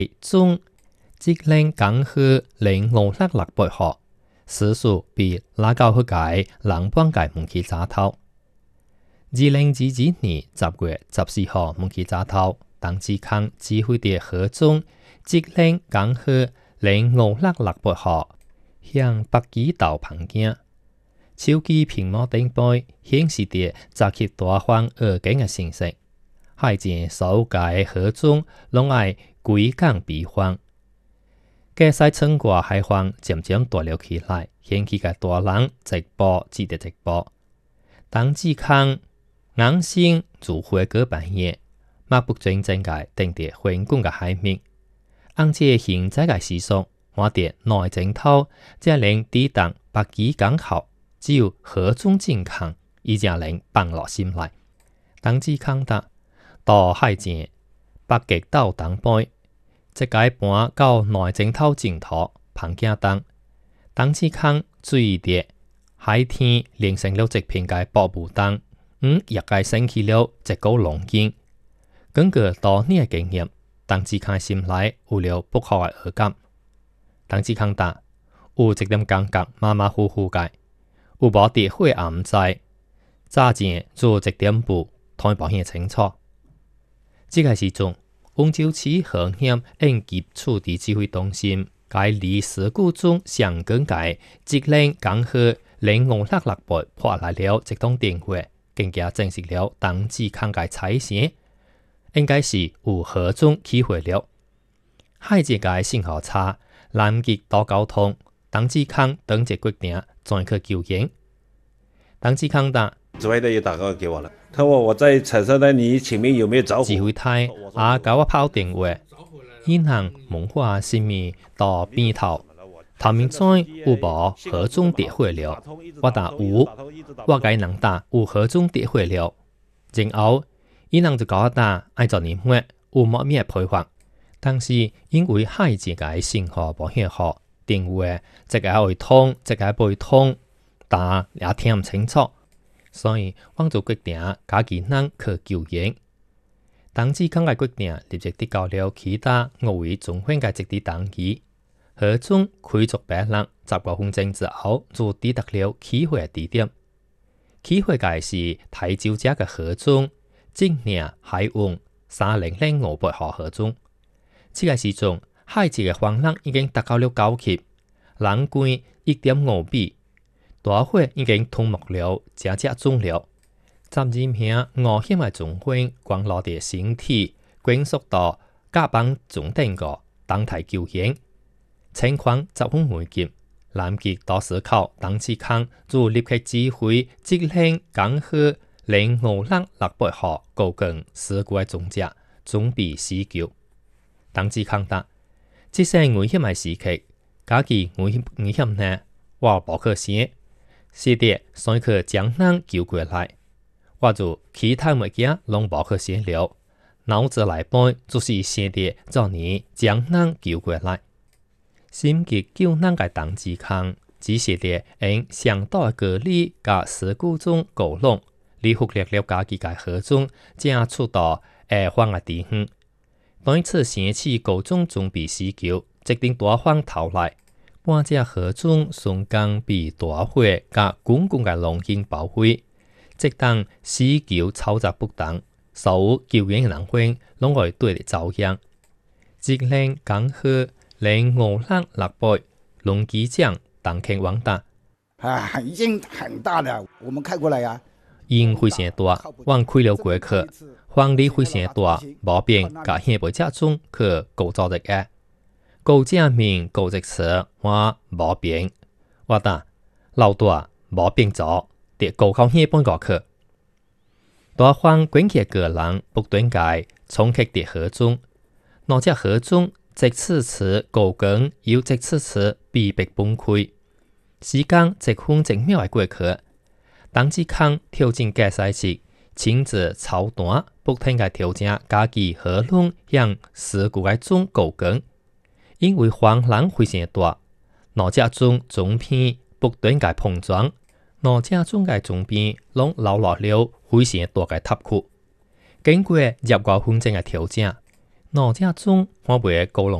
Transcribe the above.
中職領講去0566號，時數比拉高去解冷半解門去早頭。2022年10月14號門去早頭，鄧志康指揮的河中職領講去0566號，向北基道旁境。手機屏幕頂背顯示的集結大方二景嘅信息，海前所有嘅河中攏愛歸港避荒。加西村外海荒漸漸大了起來，掀起嘅大浪直播至得直播。當志康硬性做回個半夜，馬不轉正嘅定得環管嘅海面，按這現在嘅時速，我哋內正頭才能抵達北基港口。只有河中健康，已經能放落心來。當志康達到海前北極島東背，即解搬到內正頭淨土旁境東。當志康注意啲海天連成了一片嘅薄霧燈，亦解升起了一股龍煙。根據多年嘅經驗，當志康心內有了不好嘅預感。當志康達有一點感覺馬馬虎虎嘅。有無地會暗在，早前做一點步，睇保險清楚。這個時陣，溫州市河險應急處置指揮中心，該離事故中上更界職領講去0566破來了一通電話，更加證實了當志康嘅猜想，應該是有河中起火了。海這個信號差，南極島交通，當志康等隻決定。轉去救援。當志康達指揮隊也打電話給我了，他問我在彩色帶你前面有沒有着火？ 指揮隊也給我拋電話，引行問話是咪到邊頭？頭面在有無河中跌火了？我答有，我該能答有河中跌火了。然後引行就講答愛做年末有冇咩配合，但是因為海這個信號不許好。電話一個會通，一個不會通，但也聽唔清楚，所以我就決定加技能去救援。當志康嘅決定立即得到了其他5位中分嘅直地同意。河中開足白浪10多分鐘之後，就抵達了起火嘅地點。起火嘅是台州家嘅河中，正年海溫3005號河中。這個時陣。海這個風浪已經達到了高級，浪關1.5米，大火已經吞沒了，正中了。12名5險嘅中分光落地身體，滾速到甲板中頂個當台救援，情況十分危急。南極島市口當志康就立刻指揮職領講去0566號高更事故嘅總者，準備施救。當志康達。這些危險嘅時期，假期危險呢，我不可寫，是的，所以佢將人救過來，我就其他物件攏不可寫了，腦子內背就是寫的，叫你將人救過來。心急救人嘅當志康，只寫的因上島嘅隔離甲事故中高浪，你忽略了家己嘅河中，正出到下方嘅地方。當次掀起高中準備施救，即定大風頭來，半隻河中瞬間被大火甲滾滾嘅浪煙包圍，即當施救操作不當，所有救援嘅人員攏會對你遭殃。職領講去0566龍基獎當天王達， 已經很大了，我們開過來呀。 因非常大，往開了過去。風力非常大，無變甲現背車中去高造的嘅，高正面高直車我無變，我答老大無變咗，跌高靠現半個去。大風捲起個人不斷界衝擊跌河中，那隻河中直次次高更有直次次被迫崩潰，時間1分1秒嘅過去，當志康跳進駕駛室。親自操單，不停嘅調整家己河浪向事故嘅中高更，因為風浪非常大，那隻中中片不斷嘅碰撞，那隻中嘅中邊攏流落了非常大嘅塌窟。經過10多分鐘嘅調整， 脑家中我袂高龙